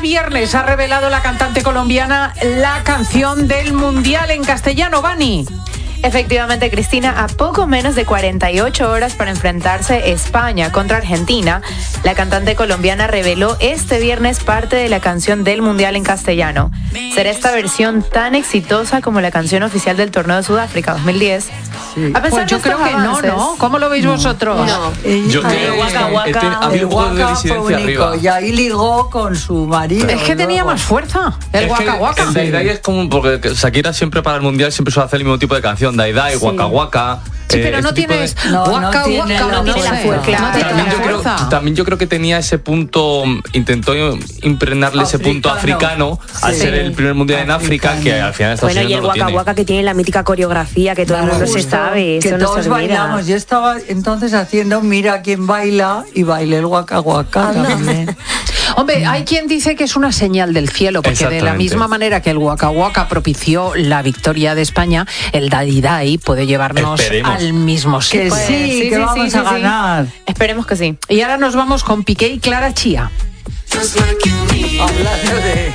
viernes ha revelado la cantante colombiana la canción del Mundial en castellano, Vani. Efectivamente, Cristina, a poco menos de 48 horas para enfrentarse España contra Argentina, la cantante colombiana reveló este viernes parte de la canción del Mundial en castellano. ¿Será esta versión tan exitosa como la canción oficial del torneo de Sudáfrica 2010? Sí. Pues yo creo que avances, no. ¿Cómo lo veis vosotros? No. Yo creo que había un juego de disidencia arriba. Y ahí ligó con su marido. Es que tenía más fuerza. El Waka Waka. El Daidai es como, porque Shakira siempre para el Mundial siempre suele hacer el mismo tipo de canción. Daidai, Waka Waka. Sí, pero no tienes Waka Waka, no tiene la fuerza. También yo creo que tenía ese punto, intentó impregnarle ese punto africano al ser el primer mundial en África, que al final está Bueno, y el Waka Waka, que tiene la mítica coreografía que todo el mundo se sabe, eso no se olvida. Bailamos. Yo estaba entonces haciendo Mira quién baila y bailé el Waka Waka también. Hombre, hay quien dice que es una señal del cielo, porque de la misma manera que el Waka Waka propició la victoria de España, el Daidai puede llevarnos al mismo sitio. Que sí, que vamos a ganar. Esperemos que sí. Y ahora nos vamos con Piqué y Clara Chía. Hablando de...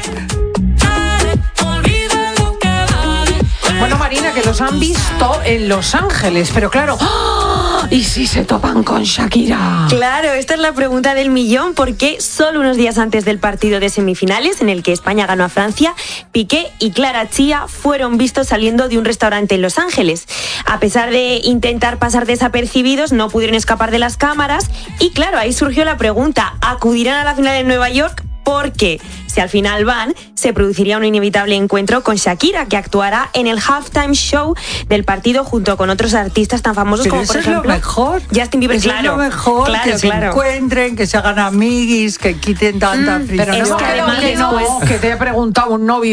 Bueno, Marina, que los han visto en Los Ángeles, pero claro... ¿Y si se topan con Shakira? Claro, esta es la pregunta del millón, porque solo unos días antes del partido de semifinales, en el que España ganó a Francia, Piqué y Clara Chía fueron vistos saliendo de un restaurante en Los Ángeles. A pesar de intentar pasar desapercibidos, no pudieron escapar de las cámaras y claro, ahí surgió la pregunta, ¿acudirán a la final en Nueva York? Porque si al final van, se produciría un inevitable encuentro con Shakira, que actuará en el halftime show del partido junto con otros artistas tan famosos como, por ejemplo, es lo mejor. Justin Bieber. Eso es lo mejor, que se encuentren, que se hagan amiguis, que quiten tanta fricción. Pero no, que te he preguntado un novio